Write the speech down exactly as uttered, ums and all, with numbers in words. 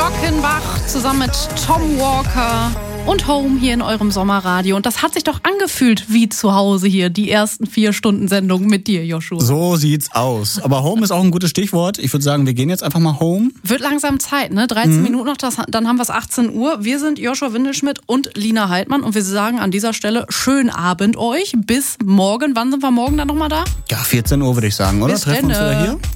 Glockenbach zusammen mit Tom Walker und Home hier in eurem Sommerradio. Und das hat sich doch angefühlt wie zu Hause hier, die ersten vier Stunden Sendung mit dir, Joshua. So sieht's aus. Aber Home ist auch ein gutes Stichwort. Ich würde sagen, wir gehen jetzt einfach mal home. Wird langsam Zeit, ne? dreizehn mhm. Minuten noch, das, dann haben wir es achtzehn Uhr. Wir sind Joshua Windelschmidt und Lina Heidmann und wir sagen an dieser Stelle schönen Abend euch. Bis morgen. Wann sind wir morgen dann nochmal da? Ja, vierzehn Uhr würde ich sagen, oder? Bis Treffen wir uns denne. wieder hier.